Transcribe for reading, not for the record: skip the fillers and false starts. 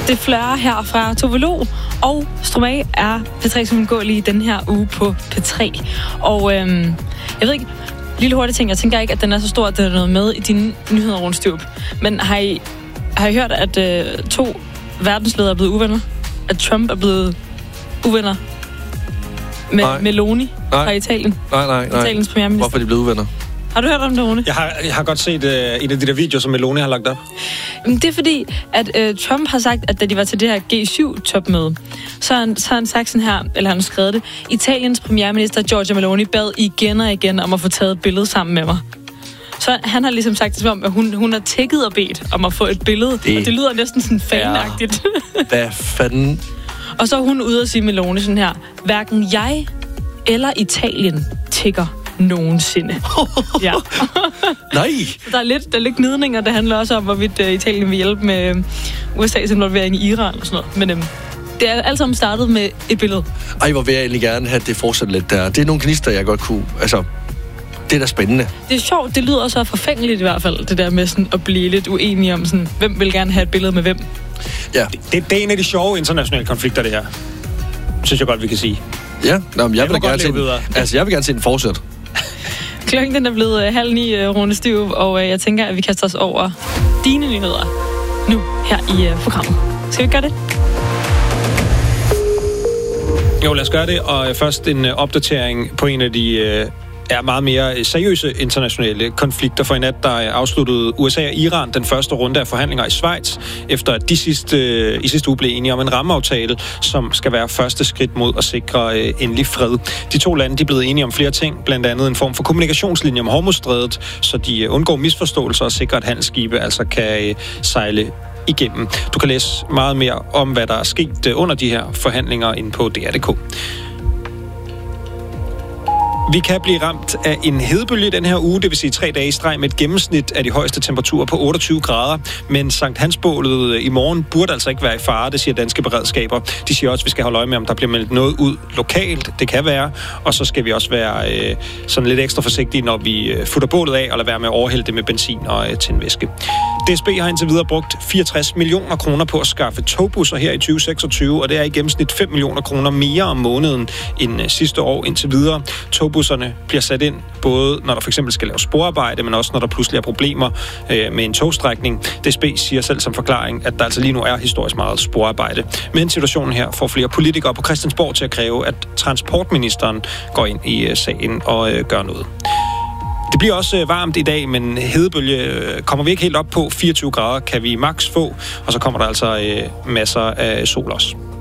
Det flører her fra Tove Lo og Stromae er P3's uundgåelige den her uge på P3. Og jeg ved ikke, lille hurtigt ting, jeg tænker ikke, at den er så stor, at der er noget med i dine nyheder, Rune Stürup. Men har I hørt, at 2 verdensledere er blevet uvenner? At Trump er blevet uvenner med Meloni fra Italien? Nej. Italiens premierminister. Hvorfor er de blevet uvenner? Har du hørt om det, Rune? Jeg har godt set en af de der videoer, som Meloni har lagt op. Det er fordi, at Trump har sagt, at da de var til det her G7-topmøde, så har han sagt sådan her, eller han har skrevet det, Italiens premierminister Giorgia Meloni bad igen og igen om at få taget et billede sammen med mig. Så han har ligesom sagt det som om, at hun har tækket og bedt om at få et billede, og det lyder næsten sådan fanagtigt. Hvad fanden? Og så er hun ude og sige Meloni sådan her, hverken jeg eller Italien tækker nogensinde. Ja. Nej! Der er lidt gnidninger, det handler også om, hvorvidt Italien vil hjælpe med USA's involvering i Iran og sådan noget. Men det er alt sammen startet med et billede. Ej, hvor vil jeg egentlig gerne have det fortsat lidt der. Det er nogle gnister, jeg godt kunne... Altså, det er da spændende. Det er sjovt, det lyder også forfængeligt i hvert fald, det der med sådan at blive lidt uenige om sådan, hvem vil gerne have et billede med hvem. Ja. Det er en af de sjove internationale konflikter, det her. Synes jeg godt, vi kan sige. Ja, jeg vil gerne se den fortsat. Klokken den er blevet 8:30, Rune Stürup, og jeg tænker, at vi kaster os over dine nyheder nu her i programmet. Skal vi gøre det? Jo, lad os gøre det, og først en opdatering på en af de meget mere seriøse internationale konflikter. For i nat, der afsluttede USA og Iran den første runde af forhandlinger i Schweiz, efter at de i sidste uge blev enige om en rammeaftale, som skal være første skridt mod at sikre endelig fred. De 2 lande, de er blevet enige om flere ting, blandt andet en form for kommunikationslinje om Hormuzstrædet, så de undgår misforståelser og sikrer, at handelsskibe altså kan sejle igennem. Du kan læse meget mere om, hvad der er sket under de her forhandlinger inde på DR.dk. Vi kan blive ramt af en hedebølge den her uge, det vil sige 3 dage i streg med et gennemsnit af de højeste temperaturer på 28 grader. Men Sankt Hans-bålet i morgen burde altså ikke være i fare, det siger danske beredskaber. De siger også, at vi skal holde øje med, om der bliver meldt noget ud lokalt. Det kan være. Og så skal vi også være sådan lidt ekstra forsigtige, når vi futter bålet af og lade være med at overhælde det med benzin og tændvæske. DSB har indtil videre brugt 64 millioner kroner på at skaffe togbusser her i 2026, og det er i gennemsnit 5 millioner kroner mere om måneden end sidste år indtil videre. Togbusserne bliver sat ind, både når der for eksempel skal laves sporarbejde, men også når der pludselig er problemer med en togstrækning. DSB siger selv som forklaring, at der altså lige nu er historisk meget sporarbejde. Men situationen her får flere politikere på Christiansborg til at kræve, at transportministeren går ind i sagen og gør noget. Det bliver også varmt i dag, men hedebølge kommer vi ikke helt op på. 24 grader kan vi maks få, og så kommer der altså masser af sol også.